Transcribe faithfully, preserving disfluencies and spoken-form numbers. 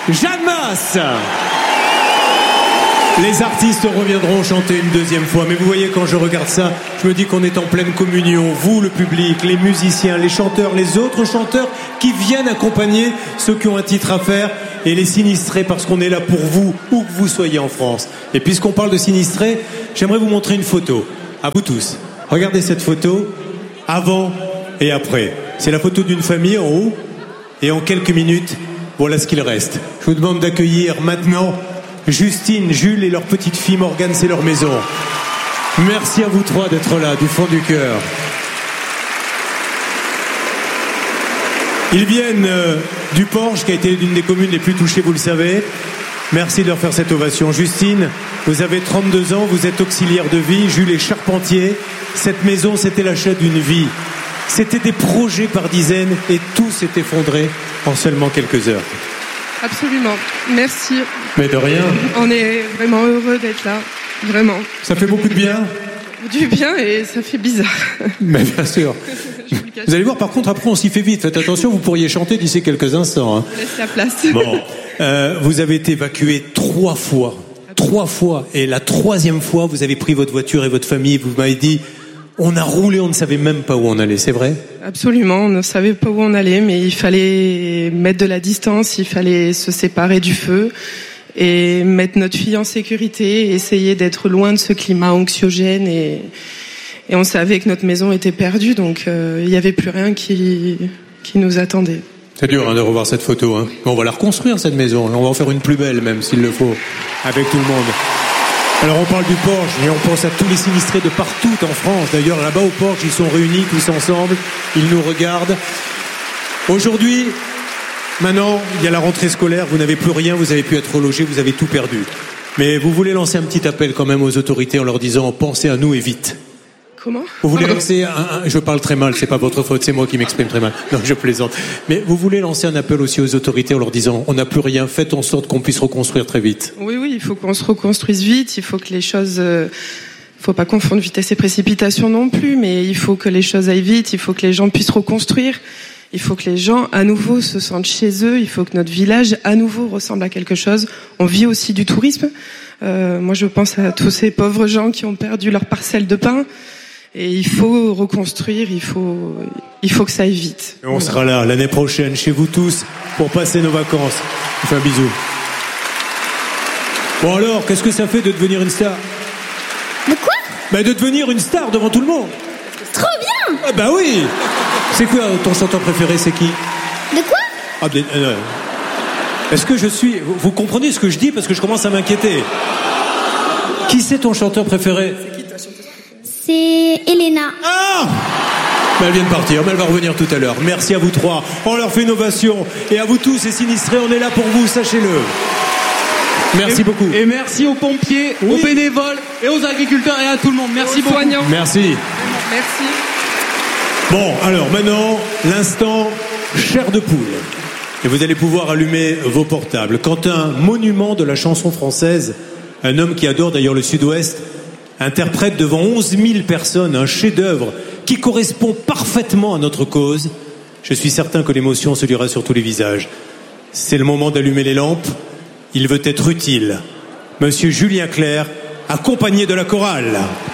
Jeanne Masse. Les artistes reviendront chanter une deuxième fois, mais vous voyez, quand je regarde ça, je me dis qu'on est en pleine communion. Vous, le public, les musiciens, les chanteurs, les autres chanteurs qui viennent accompagner ceux qui ont un titre à faire, et les sinistrés, parce qu'on est là pour vous, où que vous soyez en France. Et puisqu'on parle de sinistrés, j'aimerais vous montrer une photo, à vous tous. Regardez cette photo, avant et après. C'est la photo d'une famille en haut, et en quelques minutes, voilà ce qu'il reste. Je vous demande d'accueillir maintenant Justine, Jules et leur petite fille Morgane, c'est leur maison. Merci à vous trois d'être là, du fond du cœur. Ils viennent euh, du Porche, qui a été l'une des communes les plus touchées, vous le savez. Merci de leur faire cette ovation. Justine, vous avez trente-deux ans, vous êtes auxiliaire de vie. Jules est charpentier. Cette maison, c'était l'achat d'une vie. C'était des projets par dizaines et tout s'est effondré en seulement quelques heures. Absolument. Merci. Mais de rien. On est vraiment heureux d'être là. Vraiment. Ça fait beaucoup de bien. Du bien et ça fait bizarre. Mais bien sûr. Vous allez voir, par contre, après, on s'y fait vite. Faites attention, vous pourriez chanter d'ici quelques instants. Hein. Laisse la place. Bon. Euh, vous avez été évacué trois fois. Trois fois. Et la troisième fois, vous avez pris votre voiture et votre famille. Vous m'avez dit, on a roulé, on ne savait même pas où on allait. C'est vrai ? Absolument. On ne savait pas où on allait, mais il fallait mettre de la distance, il fallait se séparer du feu et mettre notre fille en sécurité, essayer d'être loin de ce climat anxiogène, et, et on savait que notre maison était perdue, donc euh, il n'y avait plus rien qui, qui nous attendait. C'est dur hein, de revoir cette photo. Hein. On va la reconstruire, cette maison. On va en faire une plus belle, même s'il le faut, avec tout le monde. Alors on parle du Porche et on pense à tous les sinistrés de partout en France. D'ailleurs, là-bas au Porche, ils sont réunis tous ensemble. Ils nous regardent. Aujourd'hui, maintenant, il y a la rentrée scolaire. Vous n'avez plus rien, vous n'avez pu être logé, vous avez tout perdu. Mais vous voulez lancer un petit appel quand même aux autorités en leur disant « Pensez à nous et vite ». Comment ? Vous voulez lancer un, un, je parle très mal, c'est pas votre faute, c'est moi qui m'exprime très mal. Non, je plaisante. Mais vous voulez lancer un appel aussi aux autorités en leur disant, on n'a plus rien, faites en sorte qu'on puisse reconstruire très vite. Oui, oui, il faut qu'on se reconstruise vite, il faut que les choses, euh, faut pas confondre vitesse et précipitation non plus, mais il faut que les choses aillent vite, il faut que les gens puissent reconstruire, il faut que les gens à nouveau se sentent chez eux, il faut que notre village à nouveau ressemble à quelque chose. On vit aussi du tourisme. Euh, moi, je pense à tous ces pauvres gens qui ont perdu leur parcelle de pain. Et il faut reconstruire, il faut, il faut que ça aille vite. Et on sera là l'année prochaine chez vous tous pour passer nos vacances. Je vous fais un bisou. Bon alors, qu'est-ce que ça fait de devenir une star ? De quoi ? Bah de devenir une star devant tout le monde. Trop bien ! Ah bah oui. C'est quoi ton chanteur préféré, c'est qui ? De quoi ? Ah ben, euh, est-ce que je suis... Vous comprenez ce que je dis parce que je commence à m'inquiéter. Qui c'est ton chanteur préféré ? C'est Elena. Ah ! Mais elle vient de partir, mais elle va revenir tout à l'heure. Merci à vous trois. On leur fait une ovation. Et à vous tous, et sinistrés, on est là pour vous, sachez-le. Merci et, beaucoup. Et merci aux pompiers, oui. aux bénévoles et aux agriculteurs et à tout le monde. Merci beaucoup. Soignants. Merci. Merci. Bon, alors maintenant, l'instant chair de poule. Et vous allez pouvoir allumer vos portables. Quand un monument de la chanson française, un homme qui adore d'ailleurs le Sud-Ouest, interprète devant onze mille personnes un chef-d'œuvre qui correspond parfaitement à notre cause, je suis certain que l'émotion se lira sur tous les visages. C'est le moment d'allumer les lampes. Il veut être utile. Monsieur Julien Clerc, accompagné de la chorale.